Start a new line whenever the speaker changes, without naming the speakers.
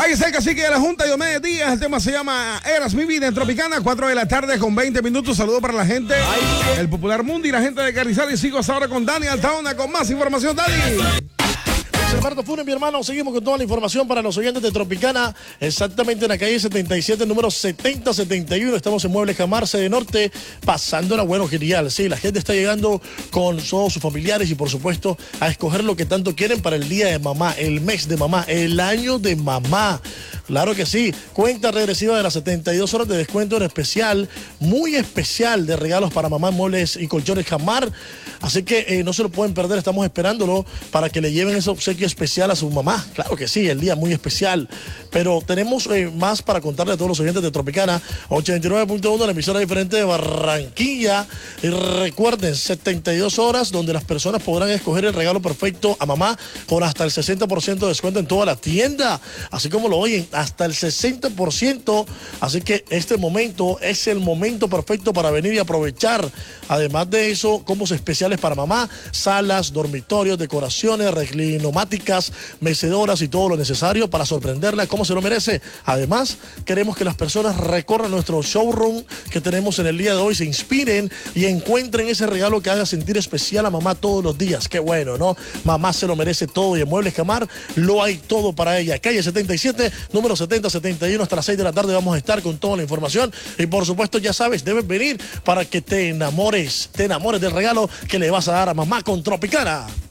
Ahí está el cacique de la Junta, Diomedes Díaz. El tema se llama Eras mi vida en Tropicana, 4 de la tarde con 20 minutos. Saludos para la gente del Popular Mundo y la gente de Carrizal. Y sigo hasta ahora con Dani Altaona con más información. Dani.
Alberto Funes, mi hermano, seguimos con toda la información para los oyentes de Tropicana, exactamente en la calle 77, número 7071, estamos en Muebles Jamar, sede norte, pasándola bueno, genial, sí, la gente está llegando con todos sus familiares y por supuesto a escoger lo que tanto quieren para el día de mamá, el mes de mamá, el año de mamá. Claro que sí, cuenta regresiva de las 72 horas de descuento en especial, muy especial de regalos para mamá, muebles y colchones Jamar. Así que no se lo pueden perder, estamos esperándolo para que le lleven ese obsequio especial a su mamá. Claro que sí, el día muy especial. Pero tenemos más para contarle a todos los oyentes de Tropicana. 89.1, la emisora diferente de Barranquilla. Y recuerden, 72 horas donde las personas podrán escoger el regalo perfecto a mamá con hasta el 60% de descuento en toda la tienda. Así como lo oyen, hasta el 60%. Así que este momento es el momento perfecto para venir y aprovechar. Además de eso, combos especiales para mamá, salas, dormitorios, decoraciones, reclinomáticas, mecedoras y todo lo necesario para sorprenderla como se lo merece. Además, queremos que las personas recorran nuestro showroom que tenemos en el día de hoy, se inspiren y encuentren ese regalo que haga sentir especial a mamá todos los días. Qué bueno, ¿no? Mamá se lo merece todo y en Muebles Jamar lo hay todo para ella. Calle 77, número 7071, hasta las 6 de la tarde vamos a estar con toda la información y por supuesto ya sabes, debes venir para que te enamores del regalo que le vas a dar a mamá con Tropicana.